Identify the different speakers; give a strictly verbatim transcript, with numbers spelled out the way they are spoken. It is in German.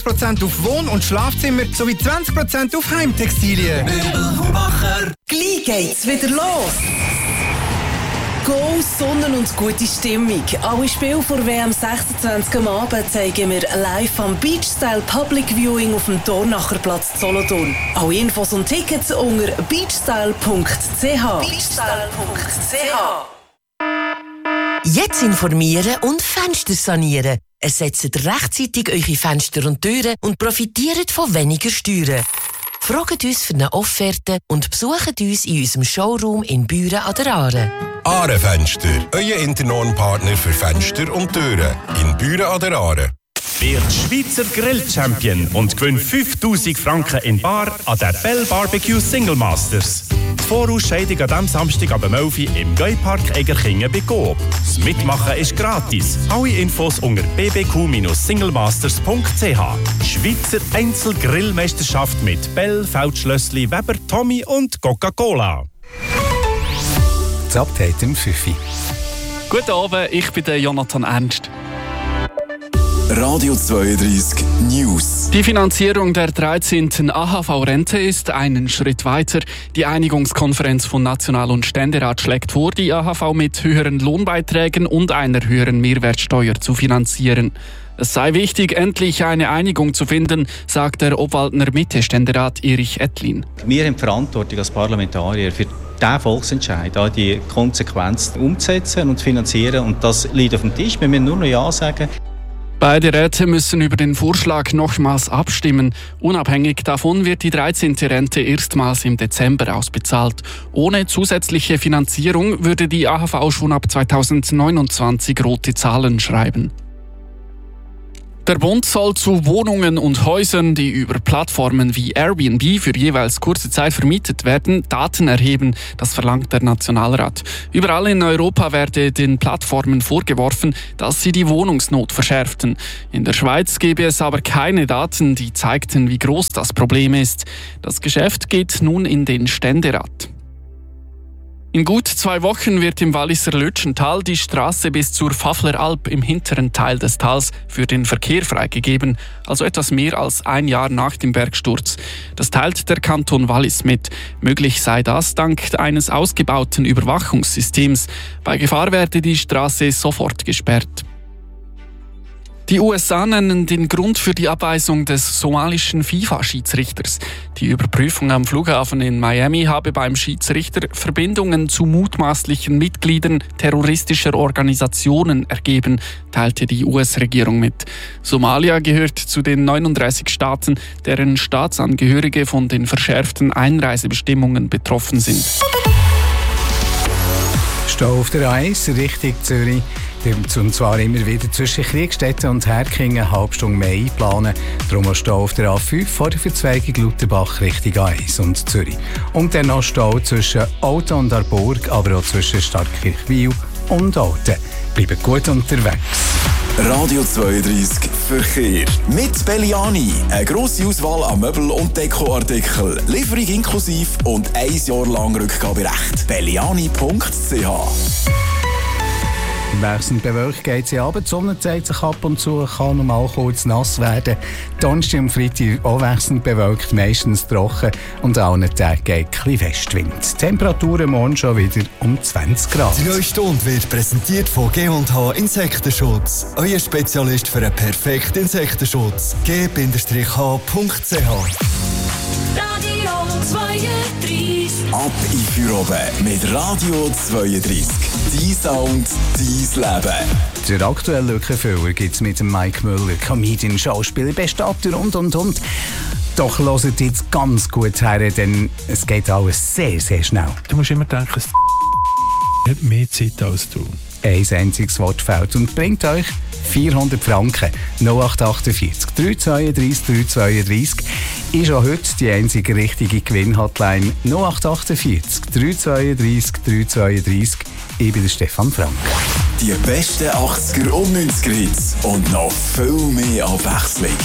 Speaker 1: Prozent auf Wohn- und Schlafzimmer sowie zwanzig Prozent auf Heimtextilien.
Speaker 2: Möbelmacher.
Speaker 3: Gleich geht's wieder los. Go, Sonnen und gute Stimmung. Alle Spiele vor W M sechsundzwanzig am Abend zeigen wir live am Beachstyle Public Viewing auf dem Dornacherplatz Solothurn. Alle Infos und Tickets unter beachstyle punkt c h. beachstyle punkt c h.
Speaker 4: Jetzt informieren und Fenster sanieren. Ersetzt rechtzeitig eure Fenster und Türen und profitiert von weniger Steuern. Fragt uns für eine Offerte und besucht uns in unserem Showroom in Büren an der Aare.
Speaker 5: Aare Fenster, euer Internon-Partner für Fenster und Türen in Büren an der Aare.
Speaker 6: Wird Schweizer Grill-Champion und gewinnt fünftausend Franken in Bar an der Bell Barbecue Single Masters. Die Vorausscheidung an diesem Samstag ab elf Uhr im Geupark Egerkingen bei Coop. Das Mitmachen ist gratis. Alle Infos unter b b q Bindestrich singlemasters punkt c h. Schweizer Einzelgrillmeisterschaft mit Bell, Feldschlössli, Weber, Tommy und Coca-Cola.
Speaker 7: Das Update im Fifi.
Speaker 8: Guten Abend, ich bin der Jonathan Ernst.
Speaker 2: Radio zweiunddreißig News.
Speaker 8: Die Finanzierung der dreizehnten A H V-Rente ist einen Schritt weiter. Die Einigungskonferenz von National- und Ständerat schlägt vor, die A H V mit höheren Lohnbeiträgen und einer höheren Mehrwertsteuer zu finanzieren. Es sei wichtig, endlich eine Einigung zu finden, sagt der Obwaldner Mitte-Ständerat Erich Ettlin.
Speaker 9: Wir haben die Verantwortung als Parlamentarier für diesen Volksentscheid, die Konsequenz umzusetzen und zu finanzieren. Und das liegt auf dem Tisch. Wir müssen nur noch Ja sagen.
Speaker 8: Beide Räte müssen über den Vorschlag nochmals abstimmen. Unabhängig davon wird die dreizehnte Rente erstmals im Dezember ausbezahlt. Ohne zusätzliche Finanzierung würde die A H V schon ab zweitausendneunundzwanzig rote Zahlen schreiben. Der Bund soll zu Wohnungen und Häusern, die über Plattformen wie Airbnb für jeweils kurze Zeit vermietet werden, Daten erheben. Das verlangt der Nationalrat. Überall in Europa werde den Plattformen vorgeworfen, dass sie die Wohnungsnot verschärften. In der Schweiz gebe es aber keine Daten, die zeigten, wie groß das Problem ist. Das Geschäft geht nun in den Ständerat. In gut zwei Wochen wird im Walliser Lötschental die Straße bis zur Pfaffleralp im hinteren Teil des Tals für den Verkehr freigegeben, also etwas mehr als ein Jahr nach dem Bergsturz. Das teilt der Kanton Wallis mit. Möglich sei das dank eines ausgebauten Überwachungssystems. Bei Gefahr werde die Straße sofort gesperrt. Die U S A nennen den Grund für die Abweisung des somalischen FIFA-Schiedsrichters. Die Überprüfung am Flughafen in Miami habe beim Schiedsrichter Verbindungen zu mutmaßlichen Mitgliedern terroristischer Organisationen ergeben, teilte die U S-Regierung mit. Somalia gehört zu den neununddreißig Staaten, deren Staatsangehörige von den verschärften Einreisebestimmungen betroffen sind.
Speaker 7: Stau auf der A eins Richtung Zürich. Und zwar immer wieder zwischen Kriegstetten und Herkingen eine halbe Stunde mehr einplanen. Darum auch Stau auf der A fünf vor der Verzweigung Lauterbach Richtung A eins und Zürich. Und dann noch Stau zwischen Olten und Arburg, aber auch zwischen Starkkirchwil und Olten. Bleibt gut unterwegs.
Speaker 2: Radio zweiunddreißig Verkehr. Mit Belliani. Eine grosse Auswahl an Möbel- und Dekoartikeln. Lieferung inklusiv und ein Jahr lang Rückgaberecht. belliani punkt c h.
Speaker 7: Wechselnd bewölkt geht sie ab, die Sonne zeigt sich ab und zu, kann normal kurz nass werden. Donnerstag und Freitag auch wechselnd bewölkt, meistens trocken und an allen Tagen geht ein bisschen Westwind. Die Temperaturen morgen schon wieder um zwanzig Grad.
Speaker 10: Die neue Stunde wird präsentiert von G und H Insektenschutz. Euer Spezialist für einen perfekten Insektenschutz. g h punkt c h.
Speaker 11: Radio zweiunddreißig.
Speaker 2: Ab in Feierabend mit Radio zweiunddreißig. Dein Sound, dein Leben.
Speaker 7: Der aktuelle Lückenfüller gibt es mit dem Mike Müller, Comedian, Schauspieler, Bestatter und und und. Doch hört jetzt ganz gut her, denn es geht alles sehr, sehr schnell.
Speaker 12: Du musst immer denken, es hat mehr Zeit als du.
Speaker 7: Ein einziges Wort fehlt und bringt euch vierhundert Franken. null acht achtundvierzig dreihundertzweiunddreißig dreihundertzweiunddreißig ist auch heute die einzige richtige Gewinn-Hotline. null acht achtundvierzig dreihundertzweiunddreißig dreihundertzweiunddreißig. Ich bin der Stefan Frank.
Speaker 2: Die besten achtziger und neunziger Hits und noch viel mehr Abwechslung.